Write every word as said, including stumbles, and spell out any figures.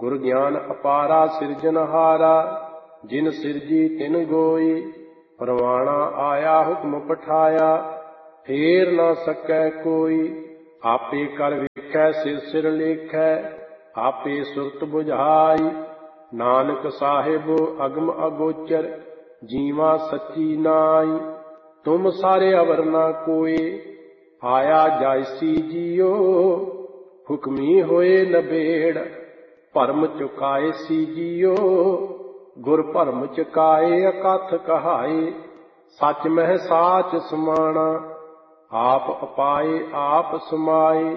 ਗੁਰ ਗਿਆਨ ਅਪਾਰਾ ਸਿਰਜਨਹਾਰਾ, ਜਿਨ ਸਿਰਜੀ ਤਿਨ ਗੋਈ। ਪਰਵਾਣਾ ਆਇਆ ਹੁਕਮ ਪਠਾਇਆ, ਫੇਰ ਨਾ ਸਕੈ ਕੋਈ। ਆਪੇ ਕਰ ਵੇਖੈ ਸਿਰ ਸਿਰ ਲੇਖੈ, ਆਪੇ ਸੁਰਤ ਬੁਝਾਈ। ਨਾਨਕ ਸਾਹਿਬ ਅਗਮ ਅਗੋਚਰ, ਜੀਵਾ ਸੱਚੀ ਨਾਈ। ਤੁਮ ਸਾਰੇ ਅਵਰ ਨਾ ਕੋਏ, ਆਇਆ ਜਾਇਸੀ ਜੀਓ। ਹੁਕਮੀ ਹੋਏ ਨਬੇੜ, ਭਰਮ ਚੁਕਾਏ ਸੀ ਜੀਓ। ਗੁਰ ਭਰਮ ਚੁਕਾਏ ਅਕਥ ਕਹਾਏ, ਸੱਚ ਮਹਿ ਸਾਚ ਸਮਾਣਾ। ਆਪ ਅਪਾਏ ਆਪ ਸਮਾਏ,